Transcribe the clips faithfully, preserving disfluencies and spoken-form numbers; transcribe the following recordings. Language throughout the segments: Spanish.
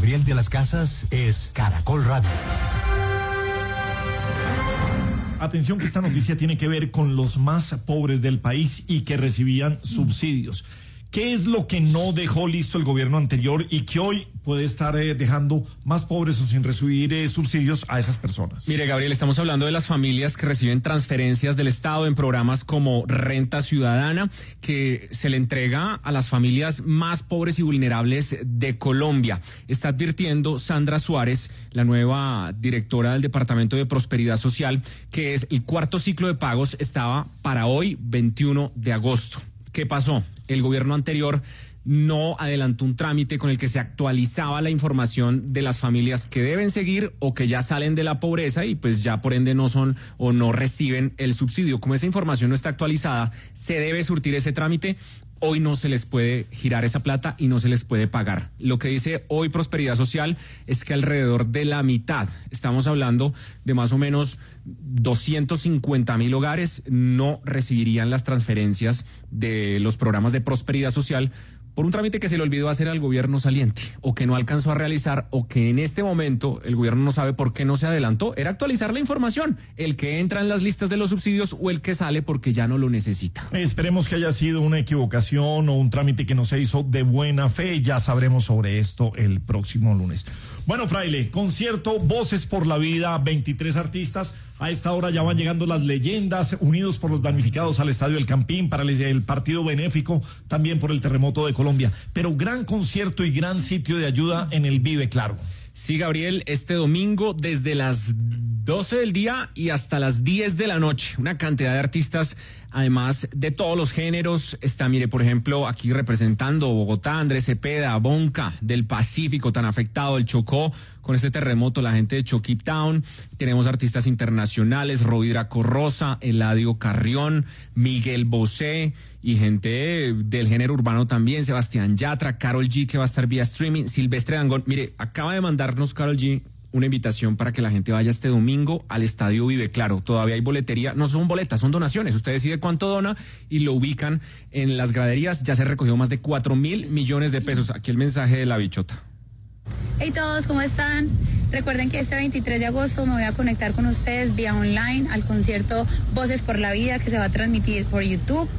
Gabriel de las Casas es Caracol Radio. Atención que esta noticia tiene que ver con los más pobres del país y que recibían subsidios. ¿Qué es lo que no dejó listo el gobierno anterior y que hoy puede estar eh, dejando más pobres o sin recibir eh, subsidios a esas personas? Mire, Gabriel, estamos hablando de las familias que reciben transferencias del Estado en programas como Renta Ciudadana, que se le entrega a las familias más pobres y vulnerables de Colombia. Está advirtiendo Sandra Suárez, la nueva directora del Departamento de Prosperidad Social, que es el cuarto ciclo de pagos estaba para hoy, veintiuno de agosto. ¿Qué pasó? El gobierno anterior no adelantó un trámite con el que se actualizaba la información de las familias que deben seguir o que ya salen de la pobreza y pues ya por ende no son o no reciben el subsidio. Como esa información no está actualizada, se debe surtir ese trámite. Hoy no se les puede girar esa plata y no se les puede pagar. Lo que dice hoy Prosperidad Social es que alrededor de la mitad, estamos hablando de más o menos doscientos cincuenta mil hogares, no recibirían las transferencias de los programas de Prosperidad Social por un trámite que se le olvidó hacer al gobierno saliente o que no alcanzó a realizar o que en este momento el gobierno no sabe por qué no se adelantó. Era actualizar la información, el que entra en las listas de los subsidios o el que sale porque ya no lo necesita. Esperemos que haya sido una equivocación o un trámite que no se hizo de buena fe. Ya sabremos sobre esto el próximo lunes. Bueno, Fraile, concierto Voces por la Vida, veintitrés artistas. A esta hora ya van llegando las leyendas, unidos por los damnificados al Estadio El Campín, para el, el partido benéfico, también por el terremoto de Colombia. Pero gran concierto y gran sitio de ayuda en el Vive Claro. Sí, Gabriel, este domingo desde las doce del día y hasta las diez de la noche. Una cantidad de artistas, además de todos los géneros. Está, mire, por ejemplo, aquí representando Bogotá, Andrés Cepeda, Bonca, del Pacífico, tan afectado, el Chocó, con este terremoto, la gente de Chokip Town. Tenemos artistas internacionales, Rovira Corrosa, Eladio Carrión, Miguel Bosé y gente del género urbano también, Sebastián Yatra, Karol G, que va a estar vía streaming, Silvestre Dangond. Mire, acaba de mandarnos Karol G una invitación para que la gente vaya este domingo al Estadio Vive Claro. Todavía hay boletería, no son boletas, son donaciones. Usted decide cuánto dona y lo ubican en las graderías. Ya se recogió más de cuatro mil millones de pesos. Aquí el mensaje de la bichota. Hey todos, ¿cómo están? Recuerden que este veintitrés de agosto me voy a conectar con ustedes vía online al concierto Voces por la Vida, que se va a transmitir por YouTube.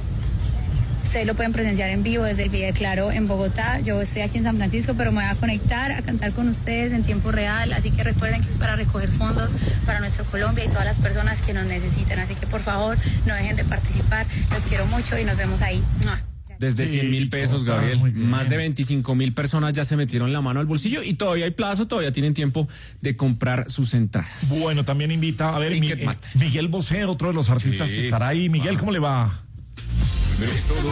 Ustedes lo pueden presenciar en vivo desde el Vive Claro en Bogotá. Yo estoy aquí en San Francisco, pero me voy a conectar a cantar con ustedes en tiempo real. Así que recuerden que es para recoger fondos para nuestro Colombia y todas las personas que nos necesitan. Así que por favor, no dejen de participar. Los quiero mucho y nos vemos ahí. ¡Mua! Desde Sí, cien mil pesos, chota, Gabriel. Más de veinticinco mil personas ya se metieron la mano al bolsillo y todavía hay plazo, todavía tienen tiempo de comprar sus entradas. Bueno, también invita, a ver, Mi, eh, Miguel Bosé, otro de los artistas, sí, estará ahí. Miguel, ¿cómo le va? Primero que todo,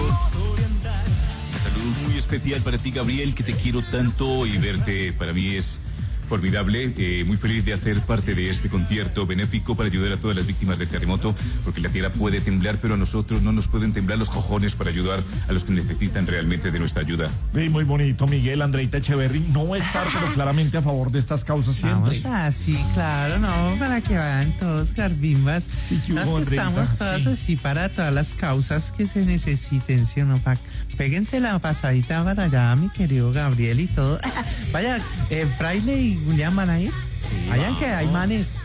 un saludo muy especial para ti, Gabriel, que te quiero tanto y verte para mí es formidable. Eh, muy feliz de hacer parte de este concierto benéfico para ayudar a todas las víctimas del terremoto, porque la tierra puede temblar, pero a nosotros no nos pueden temblar los cojones para ayudar a los que necesitan realmente de nuestra ayuda. Sí, muy bonito, Miguel. Andreita Echeverry no va a estar, pero claramente a favor de estas causas siempre. Vamos así, claro, no, para que vayan todos garbimbas. Sí, que Nos hubo, que estamos todas sí. así para todas las causas que se necesiten, ¿sí o no? Pa péguense la pasadita para allá, mi querido Gabriel y todo. Vaya, eh, Fraile y Julián van a ir. Sí, vayan no. Que hay manes.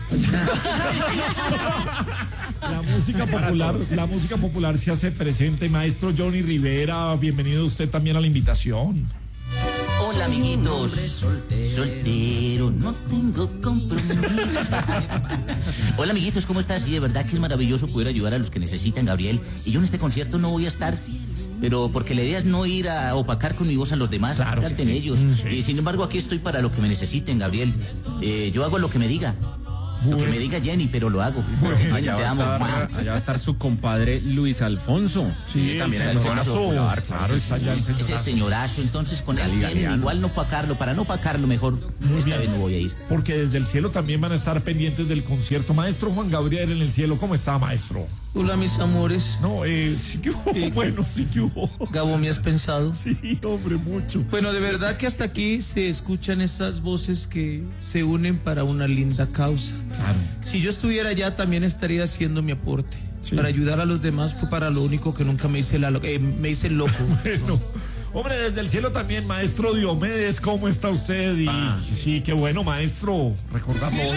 La música popular, la música popular se hace presente. Maestro Johnny Rivera, bienvenido usted también a la invitación. Hola amiguitos, soltero. soltero, no tengo compromiso. Hola amiguitos, ¿cómo estás? Y de verdad que es maravilloso poder ayudar a los que necesitan, Gabriel. Y yo en este concierto no voy a estar, pero porque la idea es no ir a opacar con mi voz a los demás, claro que en sí. ellos. Sí. Y sin embargo aquí estoy para lo que me necesiten, Gabriel. Eh, yo hago lo que me diga. Bueno. Lo que me diga Jenny, pero lo hago. Bueno, allá, va amo. Estar, allá va a estar su compadre Luis Alfonso. Sí, también el señorazo. Popular, claro, está allá el señorazo. Ese señorazo, entonces con él tienen igual no opacarlo, para no opacarlo mejor, muy esta bien. Vez no voy a ir. Porque desde el cielo también van a estar pendientes del concierto. Maestro Juan Gabriel en el cielo, ¿cómo está, maestro? Hola, mis amores. No, eh, sí que hubo, eh, bueno, sí que hubo. Gabo, ¿me has pensado? Sí, hombre, mucho. Bueno, de verdad que hasta aquí se escuchan esas voces que se unen para una linda causa. Claro. Si yo estuviera allá, también estaría haciendo mi aporte. Sí. Para ayudar a los demás fue para lo único que nunca me hice, la, eh, me hice loco. Bueno, Hombre, desde el cielo también, maestro Diomedes, ¿cómo está usted? Y Ah. sí, qué bueno, maestro, recordarlo hoy.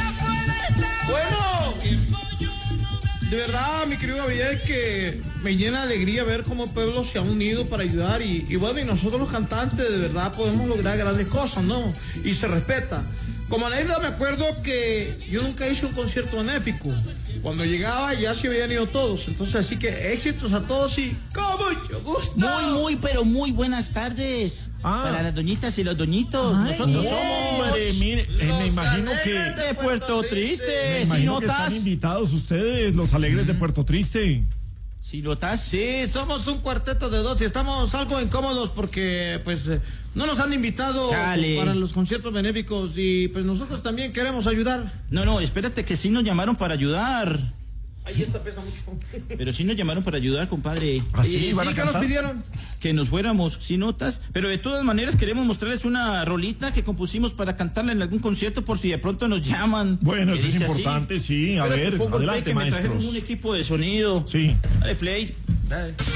Bueno, de verdad, mi querido Gabriel, que me llena de alegría ver cómo el pueblo se ha unido para ayudar y, y bueno, y nosotros los cantantes de verdad podemos lograr grandes cosas, ¿no? Y se respeta. Como anécdota me acuerdo que yo nunca hice un concierto benéfico. Cuando llegaba ya se habían ido todos. Entonces, así que éxitos a todos y con mucho gusto. Muy, muy, pero muy buenas tardes. Ah. Para las doñitas y los doñitos. Ay, Nosotros bien. somos Hombre, mire, eh, me Los imagino que... alegres De Puerto Me Triste, si imagino que notas. están invitados ustedes, los alegres de Puerto Triste. Si notas. Sí, somos un cuarteto de dos y estamos algo incómodos porque pues eh, no nos han invitado Chale. para los conciertos benéficos y pues nosotros también queremos ayudar. No, no, espérate que sí nos llamaron para ayudar. Ahí esta pesa mucho. Pero sí nos llamaron para ayudar, compadre. ¿Ah, sí? ¿Y ¿Van a sí, qué nos cantar? pidieron? Que nos fuéramos, si notas. Pero de todas maneras queremos mostrarles una rolita que compusimos para cantarla en algún concierto por si de pronto nos llaman. Bueno, Que eso es dice así. importante, sí. A Espérate, ver, pongo el play, adelante, que me trajeron maestros. un equipo de sonido. Sí. Dale play.